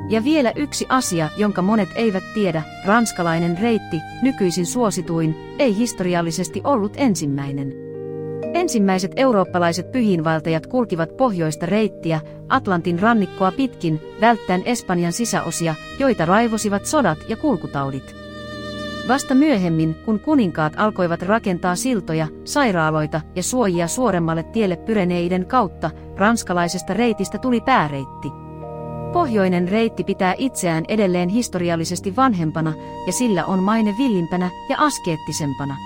Ja vielä yksi asia, jonka monet eivät tiedä, ranskalainen reitti, nykyisin suosituin, ei historiallisesti ollut ensimmäinen. Ensimmäiset eurooppalaiset pyhiinvaeltajat kulkivat pohjoista reittiä, Atlantin rannikkoa pitkin, välttäen Espanjan sisäosia, joita raivosivat sodat ja kulkutaudit. Vasta myöhemmin, kun kuninkaat alkoivat rakentaa siltoja, sairaaloita ja suojia suoremmalle tielle Pyreneiden kautta, ranskalaisesta reitistä tuli pääreitti. Pohjoinen reitti pitää itseään edelleen historiallisesti vanhempana, ja sillä on maine villimpänä ja askeettisempana.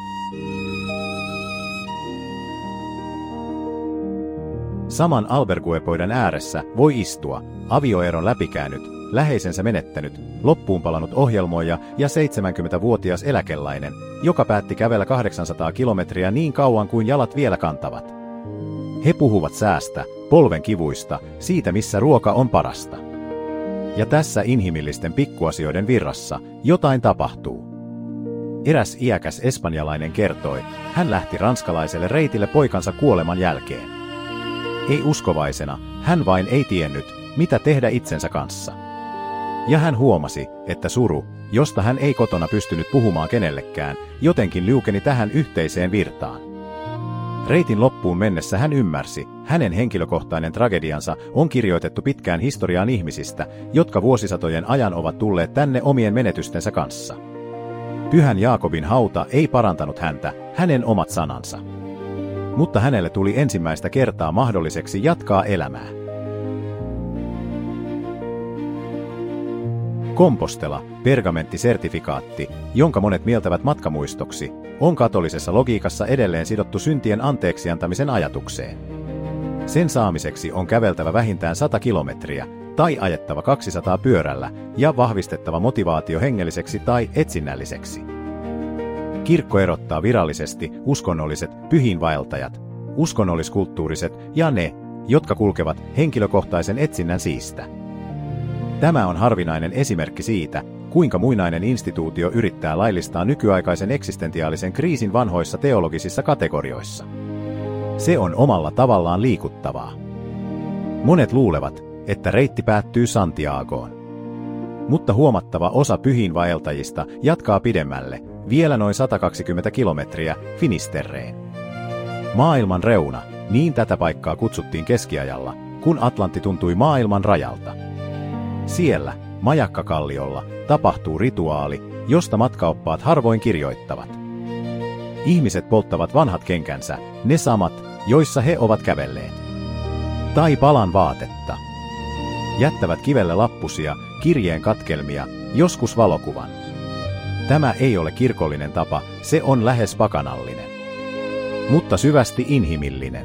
Saman Albergue-pöydän ääressä voi istua avioeron läpikäynyt, läheisensä menettänyt, loppuun palannut ohjelmoija ja 70-vuotias eläkeläinen, joka päätti kävellä 800 kilometriä niin kauan kuin jalat vielä kantavat. He puhuvat säästä, polven kivuista, siitä missä ruoka on parasta. Ja tässä inhimillisten pikkuasioiden virrassa jotain tapahtuu. Eräs iäkäs espanjalainen kertoi, hän lähti ranskalaiselle reitille poikansa kuoleman jälkeen. Ei uskovaisena, hän vain ei tiennyt, mitä tehdä itsensä kanssa. Ja hän huomasi, että suru, josta hän ei kotona pystynyt puhumaan kenellekään, jotenkin liukeni tähän yhteiseen virtaan. Reitin loppuun mennessä hän ymmärsi, hänen henkilökohtainen tragediansa on kirjoitettu pitkään historiaan ihmisistä, jotka vuosisatojen ajan ovat tulleet tänne omien menetystensä kanssa. Pyhän Jaakobin hauta ei parantanut häntä, hänen omat sanansa. Mutta hänelle tuli ensimmäistä kertaa mahdolliseksi jatkaa elämää. Compostela, pergamenttisertifikaatti, jonka monet mieltävät matkamuistoksi, on katolisessa logiikassa edelleen sidottu syntien anteeksiantamisen ajatukseen. Sen saamiseksi on käveltävä vähintään 100 kilometriä tai ajettava 200 pyörällä ja vahvistettava motivaatio hengelliseksi tai etsinnälliseksi. Kirkko erottaa virallisesti uskonnolliset pyhiinvaeltajat, uskonnolliskulttuuriset ja ne, jotka kulkevat henkilökohtaisen etsinnän siistä. Tämä on harvinainen esimerkki siitä, kuinka muinainen instituutio yrittää laillistaa nykyaikaisen eksistentiaalisen kriisin vanhoissa teologisissa kategorioissa. Se on omalla tavallaan liikuttavaa. Monet luulevat, että reitti päättyy Santiagoon. Mutta huomattava osa pyhiinvaeltajista jatkaa pidemmälle, vielä noin 120 kilometriä Finisterreen. Maailman reuna, niin tätä paikkaa kutsuttiin keskiajalla, kun Atlantti tuntui maailman rajalta. Siellä, majakkakalliolla, tapahtuu rituaali, josta matkaoppaat harvoin kirjoittavat. Ihmiset polttavat vanhat kenkänsä, ne samat, joissa he ovat kävelleet. Tai palan vaatetta. Jättävät kivelle lappusia, kirjeen katkelmia, joskus valokuvan. Tämä ei ole kirkollinen tapa, se on lähes pakanallinen. Mutta syvästi inhimillinen.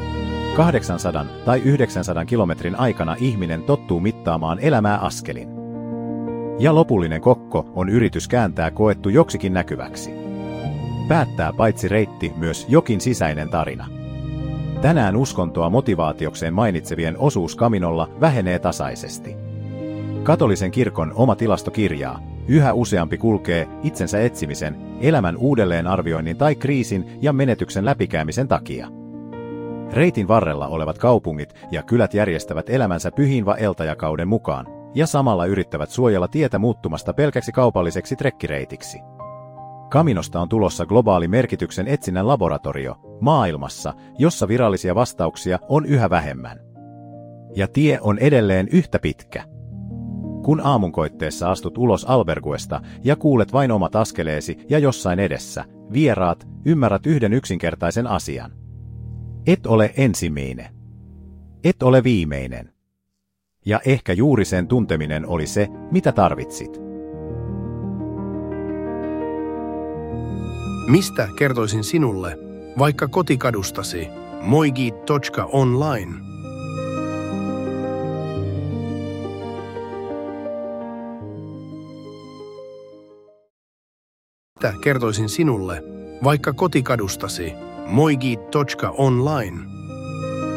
800 tai 900 kilometrin aikana ihminen tottuu mittaamaan elämää askelin. Ja lopullinen kokko on yritys kääntää koettu joksikin näkyväksi. Päättää paitsi reitti myös jokin sisäinen tarina. Tänään uskontoa motivaatiokseen mainitsevien osuus Caminolla vähenee tasaisesti. Katolisen kirkon oma tilasto kirjaa, yhä useampi kulkee itsensä etsimisen, elämän uudelleenarvioinnin tai kriisin ja menetyksen läpikäymisen takia. Reitin varrella olevat kaupungit ja kylät järjestävät elämänsä pyhiinvaeltajakauden mukaan, ja samalla yrittävät suojella tietä muuttumasta pelkäksi kaupalliseksi trekkireitiksi. Caminosta on tulossa globaali merkityksen etsinnän laboratorio, maailmassa, jossa virallisia vastauksia on yhä vähemmän. Ja tie on edelleen yhtä pitkä. Kun aamunkoitteessa astut ulos Alberguesta ja kuulet vain omat askeleesi ja jossain edessä, vieraat, ymmärrät yhden yksinkertaisen asian. Et ole ensimmäinen. Et ole viimeinen. Ja ehkä juuri sen tunteminen oli se, mitä tarvitsit. Mistä kertoisin sinulle, vaikka kotikadustasi, moigi.online? Mistä kertoisin sinulle, vaikka kotikadustasi, moigi.online?